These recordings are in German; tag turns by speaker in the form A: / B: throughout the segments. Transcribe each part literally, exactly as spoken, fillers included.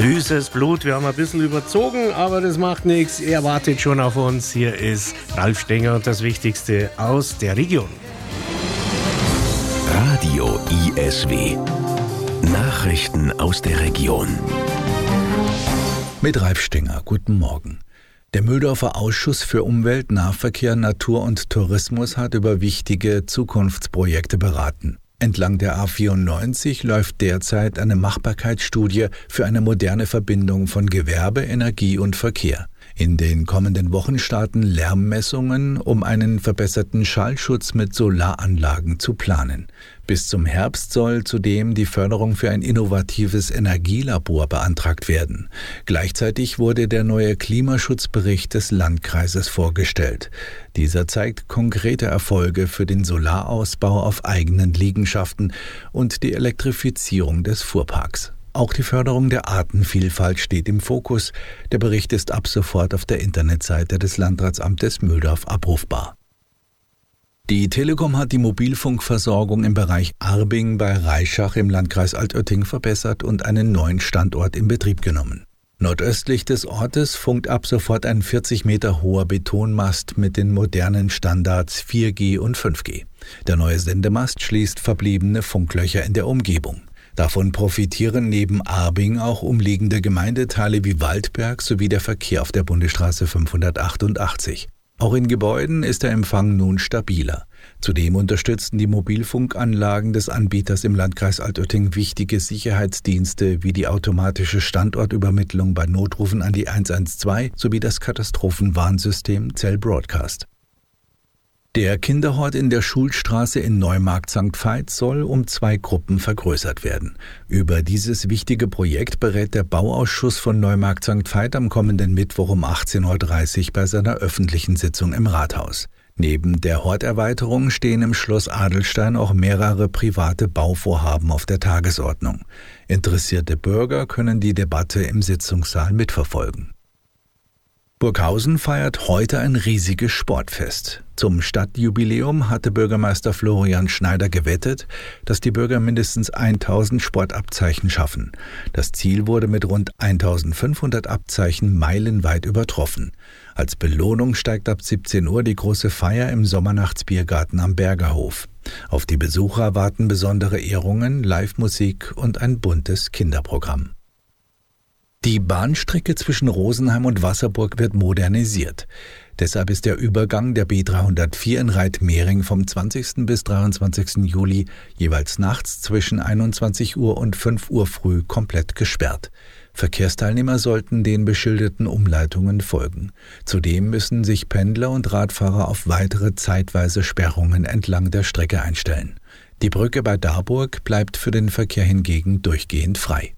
A: Süßes Blut, wir haben ein bisschen überzogen, aber das macht nichts. Er wartet schon auf uns. Hier ist Ralf Stenger und das Wichtigste aus der Region.
B: Radio I S W. Nachrichten aus der Region.
C: Mit Ralf Stenger, guten Morgen. Der Mühldorfer Ausschuss für Umwelt, Nahverkehr, Natur und Tourismus hat über wichtige Zukunftsprojekte beraten. Entlang der A vierundneunzig läuft derzeit eine Machbarkeitsstudie für eine moderne Verbindung von Gewerbe, Energie und Verkehr. In den kommenden Wochen starten Lärmmessungen, um einen verbesserten Schallschutz mit Solaranlagen zu planen. Bis zum Herbst soll zudem die Förderung für ein innovatives Energielabor beantragt werden. Gleichzeitig wurde der neue Klimaschutzbericht des Landkreises vorgestellt. Dieser zeigt konkrete Erfolge für den Solarausbau auf eigenen Liegenschaften und die Elektrifizierung des Fuhrparks. Auch die Förderung der Artenvielfalt steht im Fokus. Der Bericht ist ab sofort auf der Internetseite des Landratsamtes Mühldorf abrufbar. Die Telekom hat die Mobilfunkversorgung im Bereich Arbing bei Reischach im Landkreis Altötting verbessert und einen neuen Standort in Betrieb genommen. Nordöstlich des Ortes funkt ab sofort ein vierzig Meter hoher Betonmast mit den modernen Standards vier G und fünf G. Der neue Sendemast schließt verbliebene Funklöcher in der Umgebung. Davon profitieren neben Arbing auch umliegende Gemeindeteile wie Waldberg sowie der Verkehr auf der Bundesstraße fünfhundertachtundachtzig. Auch in Gebäuden ist der Empfang nun stabiler. Zudem unterstützen die Mobilfunkanlagen des Anbieters im Landkreis Altötting wichtige Sicherheitsdienste wie die automatische Standortübermittlung bei Notrufen an die eins eins zwei sowie das Katastrophenwarnsystem Cell Broadcast. Der Kinderhort in der Schulstraße in Neumarkt Sankt Veit soll um zwei Gruppen vergrößert werden. Über dieses wichtige Projekt berät der Bauausschuss von Neumarkt Sankt Veit am kommenden Mittwoch um achtzehn Uhr dreißig bei seiner öffentlichen Sitzung im Rathaus. Neben der Horterweiterung stehen im Schloss Adelstein auch mehrere private Bauvorhaben auf der Tagesordnung. Interessierte Bürger können die Debatte im Sitzungssaal mitverfolgen. Burghausen feiert heute ein riesiges Sportfest. Zum Stadtjubiläum hatte Bürgermeister Florian Schneider gewettet, dass die Bürger mindestens tausend Sportabzeichen schaffen. Das Ziel wurde mit rund eintausendfünfhundert Abzeichen meilenweit übertroffen. Als Belohnung steigt ab siebzehn Uhr die große Feier im Sommernachtsbiergarten am Bergerhof. Auf die Besucher warten besondere Ehrungen, Live-Musik und ein buntes Kinderprogramm. Die Bahnstrecke zwischen Rosenheim und Wasserburg wird modernisiert. Deshalb ist der Übergang der B dreihundertvier in Reitmering vom zwanzigsten bis dreiundzwanzigsten Juli jeweils nachts zwischen einundzwanzig Uhr und fünf Uhr früh komplett gesperrt. Verkehrsteilnehmer sollten den beschilderten Umleitungen folgen. Zudem müssen sich Pendler und Radfahrer auf weitere zeitweise Sperrungen entlang der Strecke einstellen. Die Brücke bei Darburg bleibt für den Verkehr hingegen durchgehend frei.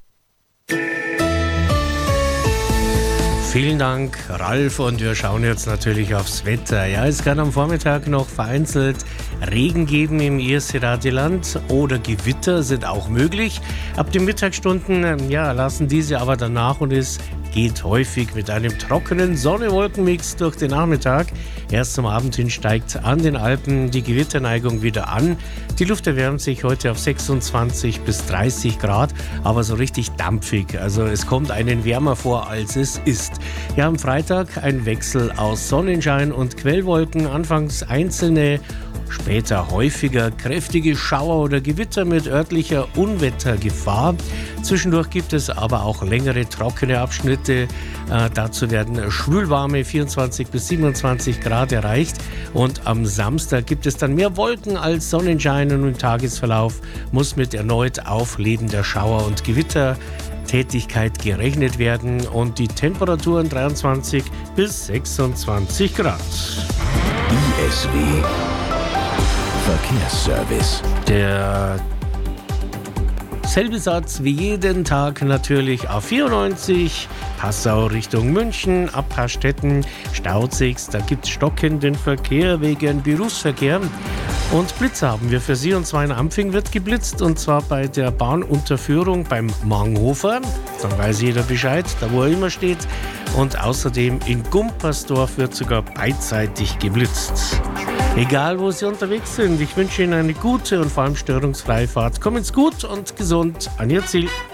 A: Vielen Dank, Ralf, und wir schauen jetzt natürlich aufs Wetter. Ja, es kann am Vormittag noch vereinzelt Regen geben im Erste-Rade-Land oder Gewitter sind auch möglich. Ab den Mittagsstunden ja, lassen diese aber danach und es geht häufig mit einem trockenen Sonne-Wolken-Mix durch den Nachmittag. Erst zum Abend hin steigt an den Alpen die Gewitterneigung wieder an. Die Luft erwärmt sich heute auf sechsundzwanzig bis dreißig Grad, aber so richtig dampfig. Also es kommt einen wärmer vor, als es ist. Ja, am Freitag ein Wechsel aus Sonnenschein und Quellwolken. Anfangs einzelne, später häufiger kräftige Schauer oder Gewitter mit örtlicher Unwettergefahr. Zwischendurch gibt es aber auch längere trockene Abschnitte. Äh, dazu werden schwülwarme vierundzwanzig bis siebenundzwanzig Grad erreicht. Und am Samstag gibt es dann mehr Wolken als Sonnenschein und im Tagesverlauf muss mit erneut auflebender Schauer- und Gewittertätigkeit gerechnet werden und die Temperaturen dreiundzwanzig bis sechsundzwanzig Grad.
B: I S W Verkehrsservice.
A: Der selbe Satz wie jeden Tag natürlich A vierundneunzig, Passau Richtung München, ab Pastetten, Stauzigs, da gibt es stockenden Verkehr wegen Berufsverkehr. Und Blitze haben wir für Sie, und zwar in Ampfing wird geblitzt, und zwar bei der Bahnunterführung beim Manghofer. Dann weiß jeder Bescheid, da wo er immer steht. Und außerdem in Gumpersdorf wird sogar beidseitig geblitzt. Egal, wo Sie unterwegs sind, ich wünsche Ihnen eine gute und vor allem störungsfreie Fahrt. Kommen's gut und gesund an Ihr Ziel.